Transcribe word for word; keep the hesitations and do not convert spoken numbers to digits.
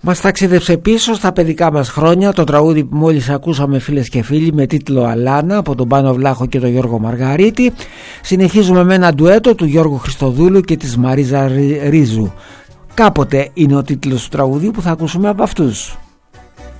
Μας ταξίδεψε πίσω στα παιδικά μας χρόνια το τραγούδι που μόλις ακούσαμε, φίλες και φίλοι, με τίτλο Αλάνα, από τον Πάνο Βλάχο και τον Γιώργο Μαργαρίτη. Συνεχίζουμε με ένα ντουέτο του Γιώργου Χριστοδούλου και της Μαρίζα Ρίζου. Κάποτε είναι ο τίτλος του τραγουδίου που θα ακούσουμε από αυτούς.